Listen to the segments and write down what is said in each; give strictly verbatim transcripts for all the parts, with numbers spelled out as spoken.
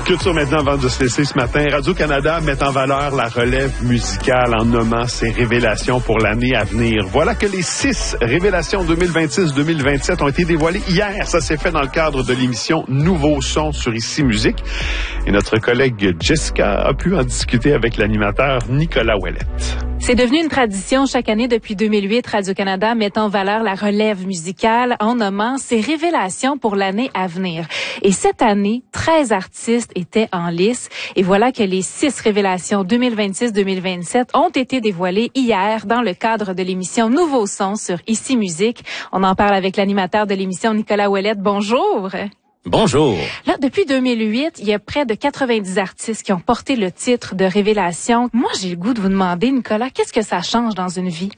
Culture maintenant, avant de se laisser ce matin. Radio-Canada met en valeur la relève musicale en nommant ses révélations pour l'année à venir. Voilà que les six révélations deux mille vingt-six deux mille vingt-sept ont été dévoilées hier. Ça s'est fait dans le cadre de l'émission Nouveau Son sur Ici Musique. Et notre collègue Jessica a pu en discuter avec l'animateur Nicolas Ouellette. C'est devenu une tradition chaque année depuis deux mille huit. Radio-Canada met en valeur la relève musicale en nommant ses révélations pour l'année à venir. Et cette année, treize artistes étaient en lice. Et voilà que les six révélations deux mille vingt-six deux mille vingt-sept ont été dévoilées hier dans le cadre de l'émission Nouveau Son sur Ici Musique. On en parle avec l'animateur de l'émission Nicolas Ouellette. Bonjour. Bonjour. Là, depuis deux mille huit, il y a près de quatre-vingt-dix artistes qui ont porté le titre de révélation. Moi, j'ai le goût de vous demander, Nicolas, qu'est-ce que ça change dans une vie?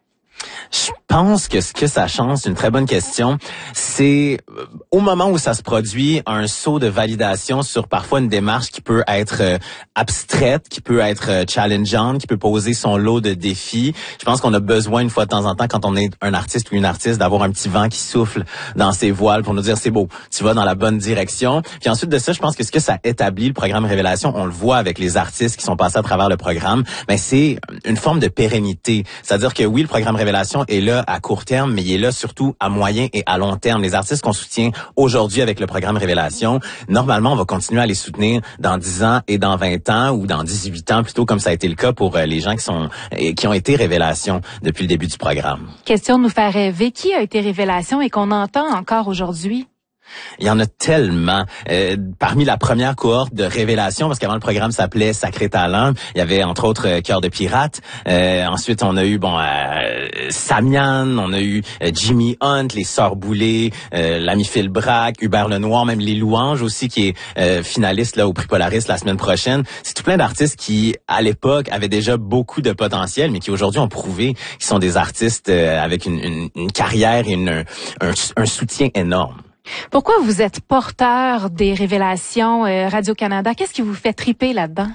Je pense que ce que ça change, c'est une très bonne question. C'est euh, au moment où ça se produit un saut de validation sur parfois une démarche qui peut être euh, abstraite, qui peut être euh, challengeante, qui peut poser son lot de défis. Je pense qu'on a besoin une fois de temps en temps, quand on est un artiste ou une artiste, d'avoir un petit vent qui souffle dans ses voiles pour nous dire c'est beau, tu vas dans la bonne direction. Puis ensuite de ça, je pense que ce que ça établit, le programme Révélation, on le voit avec les artistes qui sont passés à travers le programme, mais c'est une forme de pérennité. C'est-à-dire que oui, le programme Révélation est là à court terme, mais il est là surtout à moyen et à long terme. Les artistes qu'on soutient aujourd'hui avec le programme Révélation, normalement, on va continuer à les soutenir dans dix ans et dans vingt ans ou dans dix-huit ans, plutôt comme ça a été le cas pour les gens qui sont qui ont été Révélation depuis le début du programme. Question de nous faire rêver. Qui a été Révélation et qu'on entend encore aujourd'hui? Il y en a tellement. Euh, parmi la première cohorte de Révélation, parce qu'avant le programme s'appelait Sacré Talent, il y avait entre autres euh, Cœur de pirate. Euh, ensuite, on a eu bon euh, Samian, on a eu euh, Jimmy Hunt, les Sœurs Boulay, euh, l'ami Phil Braque, Hubert Lenoir, même les Louanges aussi qui est euh, finaliste là au Prix Polaris la semaine prochaine. C'est tout plein d'artistes qui à l'époque avaient déjà beaucoup de potentiel, mais qui aujourd'hui ont prouvé qu'ils sont des artistes euh, avec une, une, une carrière et une, un, un soutien énorme. Pourquoi vous êtes porteur des révélations euh, Radio-Canada? Qu'est-ce qui vous fait triper là-dedans?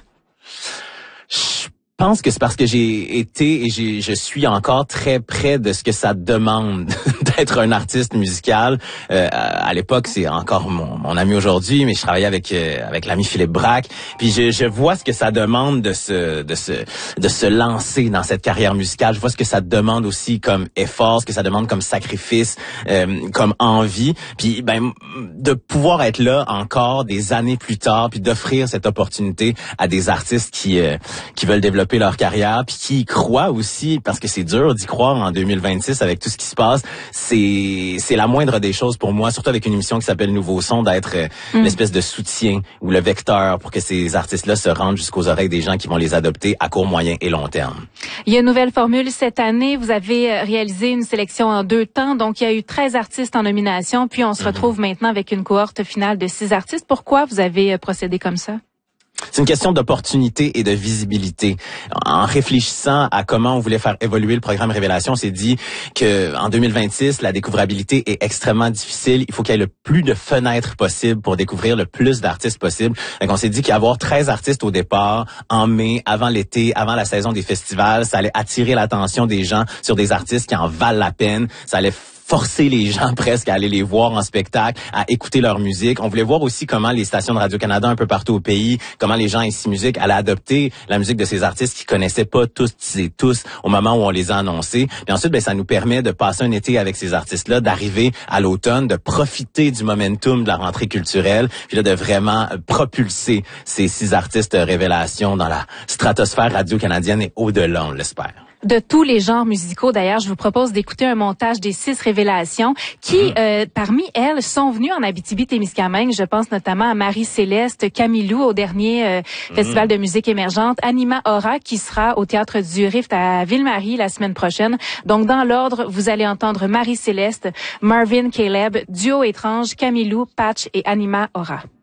Je pense que c'est parce que j'ai été et j'ai, je suis encore très près de ce que ça demande d'être un artiste musical. Euh, à l'époque, c'est encore mon, mon ami aujourd'hui, mais je travaillais avec euh, avec l'ami Philippe Braque. Puis je, je vois ce que ça demande de se de se de se lancer dans cette carrière musicale. Je vois ce que ça demande aussi comme effort, ce que ça demande comme sacrifice, euh, comme envie. Puis ben de pouvoir être là encore des années plus tard, puis d'offrir cette opportunité à des artistes qui euh, qui veulent développer leur carrière, puis qui y croient aussi, parce que c'est dur d'y croire en deux mille vingt-six avec tout ce qui se passe. C'est c'est la moindre des choses pour moi, surtout avec une émission qui s'appelle Nouveau Son, d'être mm. l'espèce de soutien ou le vecteur pour que ces artistes-là se rendent jusqu'aux oreilles des gens qui vont les adopter à court, moyen et long terme. Il y a une nouvelle formule cette année. Vous avez réalisé une sélection en deux temps, donc il y a eu treize artistes en nomination, puis on se mm-hmm. retrouve maintenant avec une cohorte finale de six artistes. Pourquoi vous avez procédé comme ça? C'est une question d'opportunité et de visibilité. En réfléchissant à comment on voulait faire évoluer le programme Révélation, on s'est dit que en deux mille vingt-six, la découvrabilité est extrêmement difficile. Il faut qu'il y ait le plus de fenêtres possible pour découvrir le plus d'artistes possible. Donc, on s'est dit qu'avoir treize artistes au départ, en mai, avant l'été, avant la saison des festivals, ça allait attirer l'attention des gens sur des artistes qui en valent la peine. Ça allait forcer les gens presque à aller les voir en spectacle, à écouter leur musique. On voulait voir aussi comment les stations de Radio-Canada un peu partout au pays, comment les gens ici musique allaient adopter la musique de ces artistes qui connaissaient pas tous et tous au moment où on les a annoncés. Puis ensuite, ben ça nous permet de passer un été avec ces artistes-là, d'arriver à l'automne, de profiter du momentum de la rentrée culturelle, puis là de vraiment propulser ces six artistes révélations dans la stratosphère radio-canadienne et au-delà, on l'espère. De tous les genres musicaux, d'ailleurs, je vous propose d'écouter un montage des six révélations qui, mmh. euh, parmi elles, sont venues en Abitibi-Témiscamingue. Je pense notamment à Marie-Céleste, Camilou au dernier euh, mmh. Festival de musique émergente, Anima Aura qui sera au Théâtre du Rift à Ville-Marie la semaine prochaine. Donc, dans l'ordre, vous allez entendre Marie-Céleste, Marvin Caleb, Duo Étrange, Camilou, Patch et Anima Aura.